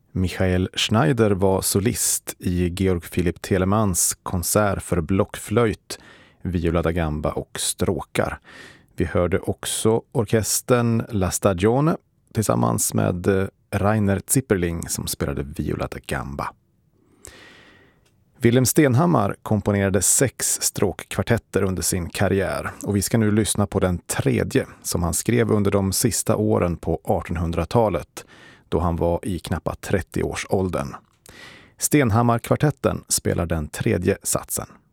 Michael Schneider var solist i Georg Philipp Telemanns konsert för blockflöjt, viola da gamba och stråkar. Vi hörde också orkestern La Stagione tillsammans med Rainer Zipperling som spelade viola da gamba. Wilhelm Stenhammar komponerade 6 stråkkvartetter under sin karriär och vi ska nu lyssna på den 3:e som han skrev under de sista åren på 1800-talet då han var i knappt 30-årsåldern. Stenhammar-kvartetten spelar den 3:e satsen.